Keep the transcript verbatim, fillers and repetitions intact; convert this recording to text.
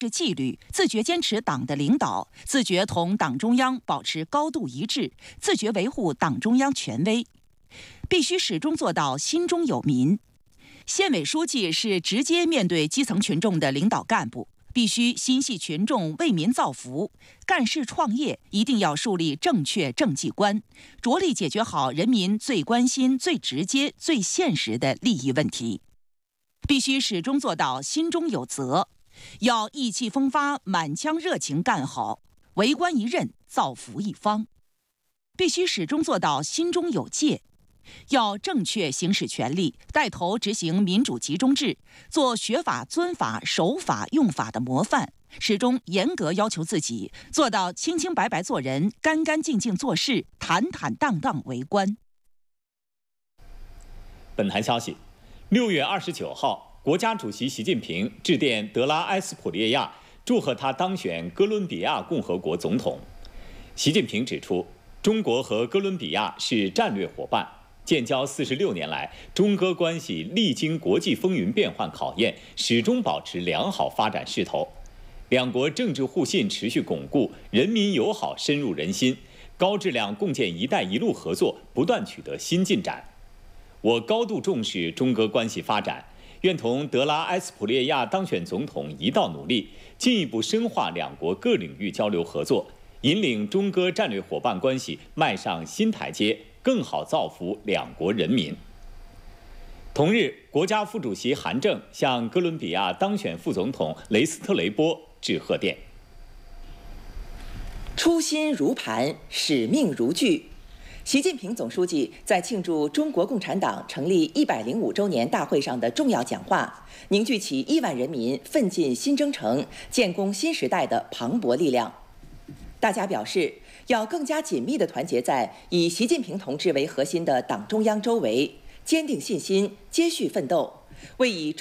是纪律，自觉坚持党的领导，自觉同党中央保持高度一致，自觉维护党中央权威。必须始终做到心中有民。县委书记是直接面对基层群众的领导干部，必须心系群众，为民造福。干事创业一定要树立正确政绩观，着力解决好人民最关心、最直接、最现实的利益问题。必须始终做到心中有责。要意气风发、满腔热情干好，为官一任，造福一方。必须始终做到心中有戒，要正确行使权力，带头执行民主集中制，做学法、尊法、守法、用法的模范，始终严格要求自己，做到清清白白做人，干干净净做事，坦坦荡荡为官。 本台消息，六月二十九号。国家主席习近平致电德拉埃斯普列亚，祝贺他当选哥伦比亚共和国总统。习近平指出，中国和哥伦比亚是战略伙伴，建交四十六年来，中哥关系历经国际风云变幻考验，始终保持良好发展势头。两国政治互信持续巩固，人民友好深入人心，高质量共建“一带一路”合作不断取得新进展。我高度重视中哥关系发展。愿同德拉埃斯普列亚当选总统一道努力，进一步深化两国各领域交流合作，引领中哥战略伙伴关系迈上新台阶，更好造福两国人民。同日，国家副主席韩正向哥伦比亚当选副总统雷斯特雷波致贺电。 初心如磐，使命如炬。习近平总书记在庆祝中国共产党成立一百零五周年大会上的重要讲话，凝聚起亿万人民奋进新征程、建功新时代的磅礴力量。大家表示，要更加紧密地团结在以习近平同志为核心的党中央周围，坚定信心，接续奋斗，为以